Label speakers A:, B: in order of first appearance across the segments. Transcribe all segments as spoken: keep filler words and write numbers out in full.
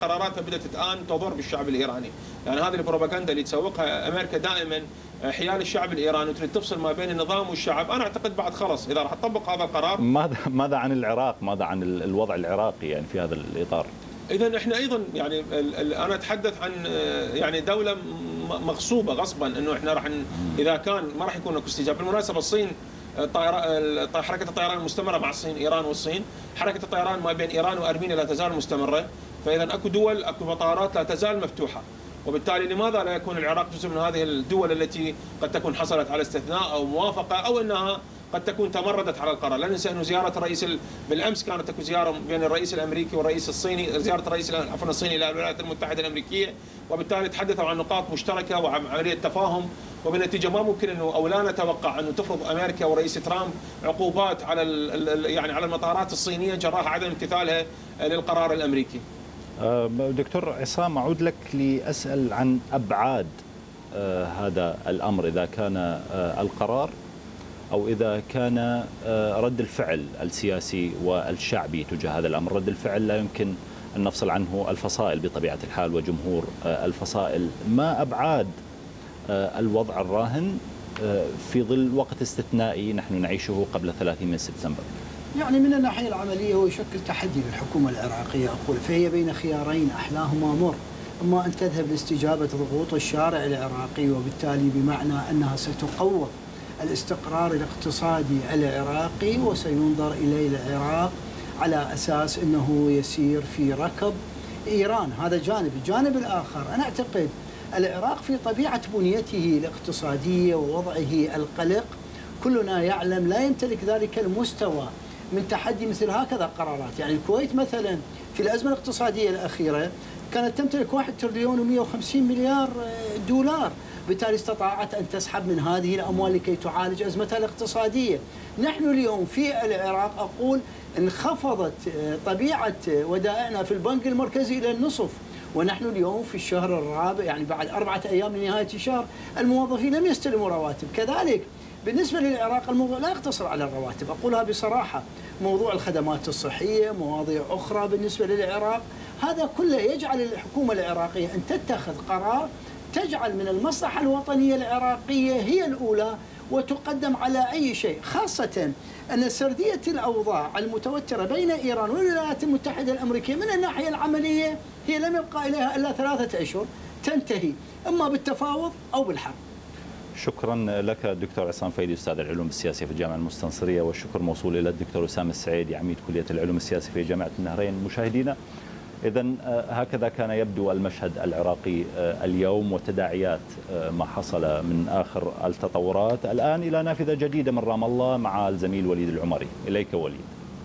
A: قراراتها بدأت الآن تضر بالشعب الإيراني. يعني هذه البروباغندا اللي تسوقها أمريكا دائما حيال الشعب الإيراني وتريد تفصل ما بين النظام والشعب. أنا أعتقد بعد خلص إذا راح تطبق هذا القرار.
B: ماذا ماذا عن العراق؟ ماذا عن الوضع العراقي يعني في هذا الإطار؟
A: إذا إحنا أيضا يعني أنا أتحدث عن يعني دولة مغصوبة غصبا، إنه إحنا راح إذا كان ما راح يكون اكو استجابة. بالمناسبة الصين حركة الطيران المستمرة مع الصين، إيران والصين، حركة الطيران ما بين إيران وأرمينيا لا تزال مستمرة. فإذا أكو دول أكو مطارات لا تزال مفتوحة، وبالتالي لماذا لا يكون العراق جزء من هذه الدول التي قد تكون حصلت على استثناء أو موافقة أو أنها قد تكون تمردت على القرار. لا ننسى أنه زيارة الرئيس بالأمس كانت تكون زيارة بين الرئيس الأمريكي والرئيس الصيني، زيارة الرئيس عفوا الصيني إلى الولايات المتحدة الأمريكية، وبالتالي تحدثوا عن نقاط مشتركة وعن عملية تفاهم. وبالنتيجة ما ممكن أنه أو لا نتوقع أنه تفرض أمريكا ورئيس ترامب عقوبات على يعني على المطارات الصينية جراء عدم امتثالها للقرار الأمريكي.
B: دكتور عصام، أعود لك لأسأل عن أبعاد هذا الأمر، إذا كان القرار أو إذا كان رد الفعل السياسي والشعبي تجاه هذا الأمر. رد الفعل لا يمكن أن نفصل عنه الفصائل بطبيعة الحال وجمهور الفصائل. ما أبعاد الوضع الراهن في ظل وقت استثنائي نحن نعيشه قبل ثلاثين من سبتمبر؟
C: يعني من الناحية العملية هو يشكل تحدي للحكومة العراقية، أقول فهي بين خيارين أحلاهما مر، إما أن تذهب لاستجابة ضغوط الشارع العراقي وبالتالي بمعنى أنها ستقوض الاستقرار الاقتصادي العراقي وسينظر إلى العراق على أساس أنه يسير في ركب إيران. هذا جانب. الجانب الآخر أنا أعتقد العراق في طبيعة بنيته الاقتصادية ووضعه القلق كلنا يعلم لا يمتلك ذلك المستوى من تحدي مثل هكذا قرارات. يعني الكويت مثلا في الأزمة الاقتصادية الأخيرة كانت تمتلك واحد تريليون ومئة وخمسين مليار دولار، بالتالي استطاعت أن تسحب من هذه الأموال لكي تعالج أزمتها الاقتصادية. نحن اليوم في العراق أقول انخفضت طبيعة ودائعنا في البنك المركزي إلى النصف، ونحن اليوم في الشهر الرابع، يعني بعد أربعة أيام لنهاية الشهر الموظفين لم يستلموا رواتب. كذلك بالنسبة للعراق الموضوع لا يقتصر على الرواتب، أقولها بصراحة، موضوع الخدمات الصحية، مواضيع أخرى بالنسبة للعراق، هذا كله يجعل الحكومة العراقية أن تتخذ قرار تجعل من المصلحة الوطنية العراقية هي الأولى وتقدم على أي شيء، خاصة أن سردية الأوضاع المتوترة بين إيران والولايات المتحدة الأمريكية من الناحية العملية هي لم يبقى إليها إلا ثلاثة أشهر تنتهي إما بالتفاوض أو بالحرب.
B: شكرا لك دكتور عصام فايدي، أستاذ العلوم السياسية في الجامعة المستنصرية، والشكر موصول إلى الدكتور أسامة السعيدي عميد كلية العلوم السياسية في جامعة النهرين. مشاهدينا، إذا هكذا كان يبدو المشهد العراقي اليوم وتداعيات ما حصل من آخر التطورات. الآن إلى نافذة جديدة من رام الله مع الزميل وليد العمري. إليك وليد.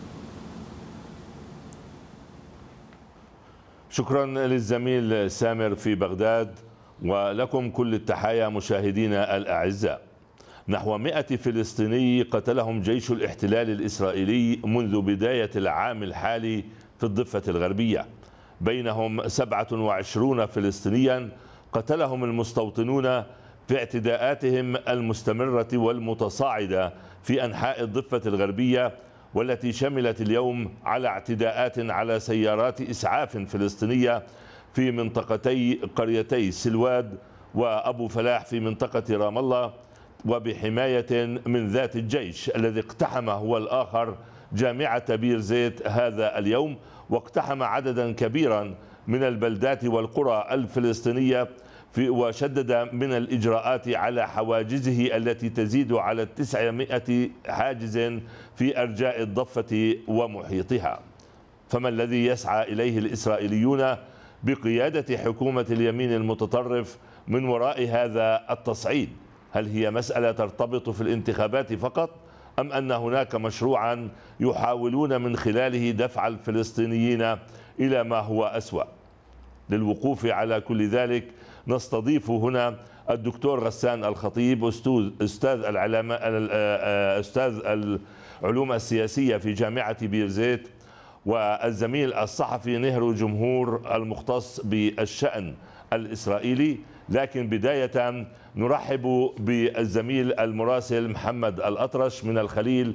D: شكرا للزميل سامر في بغداد، ولكم كل التحايا مشاهدينا الأعزاء. نحو مئة فلسطيني قتلهم جيش الاحتلال الإسرائيلي منذ بداية العام الحالي في الضفة الغربية، بينهم سبعة وعشرين فلسطينيا قتلهم المستوطنون في اعتداءاتهم المستمرة والمتصاعدة في أنحاء الضفة الغربية، والتي شملت اليوم على اعتداءات على سيارات إسعاف فلسطينية في منطقتي قريتي سلواد وأبو فلاح في منطقة رام الله، وبحماية من ذات الجيش الذي اقتحم هو الآخر جامعة بير زيت هذا اليوم، واقتحم عددا كبيرا من البلدات والقرى الفلسطينية في وشدد من الإجراءات على حواجزه التي تزيد على التسعمائة حاجز في أرجاء الضفة ومحيطها. فما الذي يسعى إليه الإسرائيليون بقيادة حكومة اليمين المتطرف من وراء هذا التصعيد؟ هل هي مسألة ترتبط في الانتخابات فقط، أم أن هناك مشروعا يحاولون من خلاله دفع الفلسطينيين إلى ما هو أسوأ؟ للوقوف على كل ذلك نستضيف هنا الدكتور غسان الخطيب، أستاذ أستاذ العلوم السياسية في جامعة بير زيت، والزميل الصحفي نهر جمهور المختص بالشأن الإسرائيلي. لكن بداية نرحب بالزميل المراسل محمد الأطرش من الخليل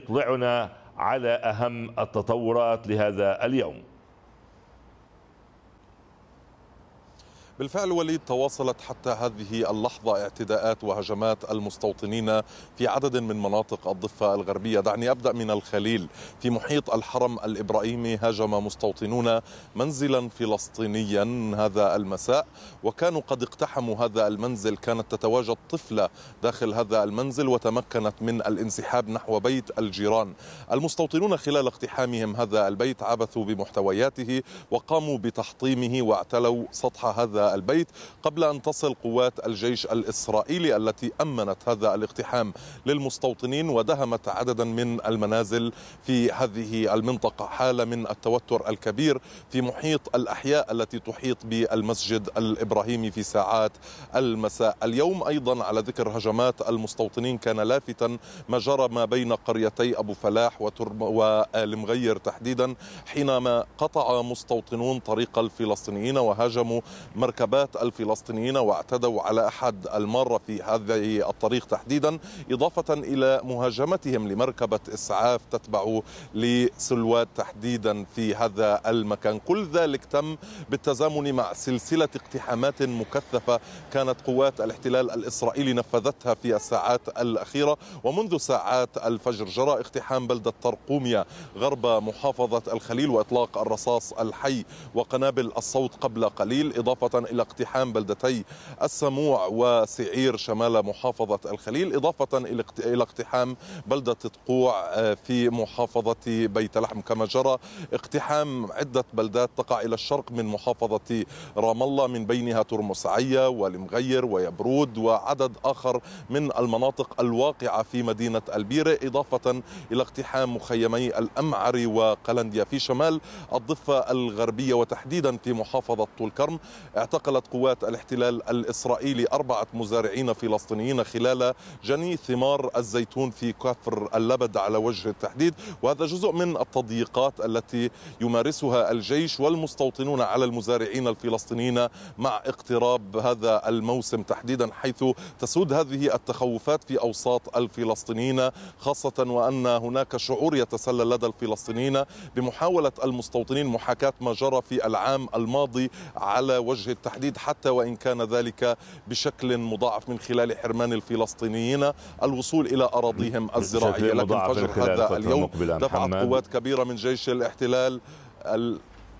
D: ليطلعنا على أهم التطورات لهذا اليوم.
E: بالفعل وليد، تواصلت حتى هذه اللحظة اعتداءات وهجمات المستوطنين في عدد من مناطق الضفة الغربية. دعني أبدأ من الخليل. في محيط الحرم الإبراهيمي هاجم مستوطنون منزلا فلسطينيا هذا المساء، وكانوا قد اقتحموا هذا المنزل. كانت تتواجد طفلة داخل هذا المنزل وتمكنت من الانسحاب نحو بيت الجيران. المستوطنون خلال اقتحامهم هذا البيت عبثوا بمحتوياته وقاموا بتحطيمه واعتلوا سطح هذا البيت قبل أن تصل قوات الجيش الإسرائيلي التي أمنت هذا الاقتحام للمستوطنين ودهمت عددا من المنازل في هذه المنطقة. حالة من التوتر الكبير في محيط الأحياء التي تحيط بالمسجد الإبراهيمي في ساعات المساء. اليوم أيضا على ذكر هجمات المستوطنين كان لافتا ما جرى ما بين قريتي أبو فلاح والمغير تحديدا، حينما قطع مستوطنون طريق الفلسطينيين وهاجموا مركبات الفلسطينيين واعتدوا على أحد المارة في هذه الطريق تحديدا، إضافة إلى مهاجمتهم لمركبة إسعاف تتبع لسلوات تحديدا في هذا المكان. كل ذلك تم بالتزامن مع سلسلة اقتحامات مكثفة كانت قوات الاحتلال الإسرائيلي نفذتها في الساعات الأخيرة. ومنذ ساعات الفجر جرى اقتحام بلدة طرقومية غرب محافظة الخليل وإطلاق الرصاص الحي وقنابل الصوت قبل قليل، إضافة إلى اقتحام بلدتي السموع وسعير شمال محافظة الخليل، إضافة إلى اقتحام بلدة تقوع في محافظة بيت لحم. كما جرى اقتحام عدة بلدات تقع إلى الشرق من محافظة رام الله، من بينها ترمس عيا والمغير ويبرود وعدد آخر من المناطق الواقعة في مدينة البيرة، إضافة إلى اقتحام مخيمي الأمعري وقلنديا في شمال الضفة الغربية وتحديدا في محافظة طول كرم. اعتقلت قوات الاحتلال الإسرائيلي أربعة مزارعين فلسطينيين خلال جني ثمار الزيتون في كفر اللبد على وجه التحديد، وهذا جزء من التضييقات التي يمارسها الجيش والمستوطنون على المزارعين الفلسطينيين مع اقتراب هذا الموسم تحديدا، حيث تسود هذه التخوفات في أوساط الفلسطينيين، خاصة وأن هناك شعور يتسلل لدى الفلسطينيين بمحاولة المستوطنين محاكاة ما جرى في العام الماضي على وجه التحديد، حتى وإن كان ذلك بشكل مضاعف من خلال حرمان الفلسطينيين الوصول إلى أراضيهم الزراعية. لكن فجر هذا اليوم دفعت قوات كبيرة من جيش الاحتلال ال...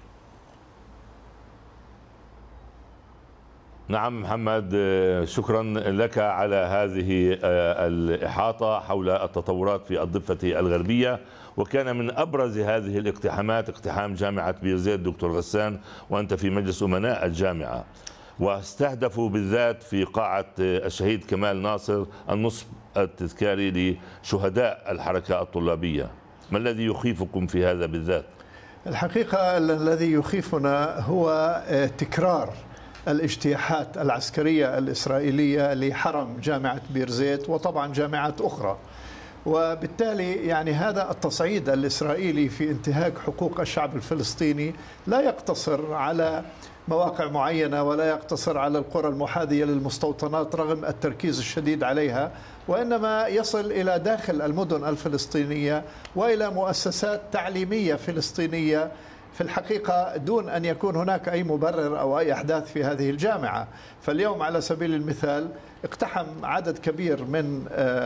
D: نعم محمد، شكرا لك على هذه الإحاطة حول التطورات في الضفة الغربية. وكان من أبرز هذه الاقتحامات اقتحام جامعة بير زيت دكتور غسان، وأنت في مجلس أمناء الجامعة، واستهدفوا بالذات في قاعة الشهيد كمال ناصر النصب التذكاري لشهداء الحركة الطلابية. ما الذي يخيفكم في هذا بالذات؟
F: الحقيقة الذي يخيفنا هو تكرار الاجتياحات العسكرية الإسرائيلية لحرم جامعة بير زيت وطبعا جامعات أخرى، وبالتالي يعني هذا التصعيد الإسرائيلي في انتهاك حقوق الشعب الفلسطيني لا يقتصر على مواقع معينة ولا يقتصر على القرى المحاذية للمستوطنات رغم التركيز الشديد عليها، وإنما يصل إلى داخل المدن الفلسطينية وإلى مؤسسات تعليمية فلسطينية في الحقيقة دون أن يكون هناك أي مبرر أو أي أحداث في هذه الجامعة. فاليوم على سبيل المثال اقتحم عدد كبير من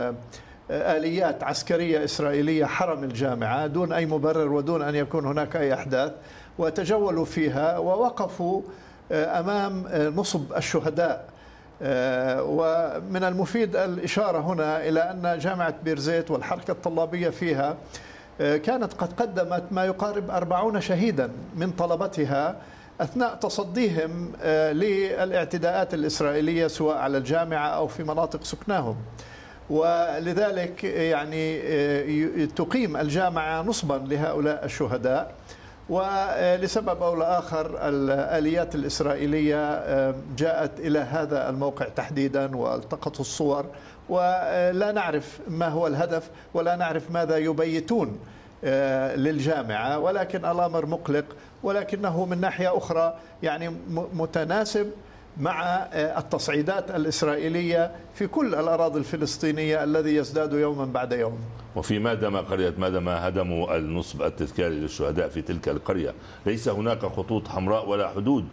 F: آليات عسكرية إسرائيلية حرم الجامعة دون أي مبرر ودون أن يكون هناك أي أحداث، وتجولوا فيها ووقفوا أمام نصب الشهداء. ومن المفيد الإشارة هنا إلى أن جامعة بير زيت والحركة الطلابية فيها كانت قد قدمت ما يقارب أربعين شهيدا من طلبتها أثناء تصديهم للاعتداءات الإسرائيلية سواء على الجامعة أو في مناطق سكناهم. ولذلك يعني تقيم الجامعة نصبا لهؤلاء الشهداء، ولسبب أو لآخر الآليات الإسرائيلية جاءت إلى هذا الموقع تحديدا والتقطوا الصور، ولا نعرف ما هو الهدف ولا نعرف ماذا يبيتون للجامعة، ولكن الأمر مقلق، ولكنه من ناحية أخرى يعني متناسب مع التصعيدات الإسرائيلية في كل الأراضي الفلسطينية الذي يزداد يوما بعد يوم.
D: وفي مادما قرية مادما هدموا النصب التذكاري للشهداء في تلك القرية، ليس هناك خطوط حمراء ولا حدود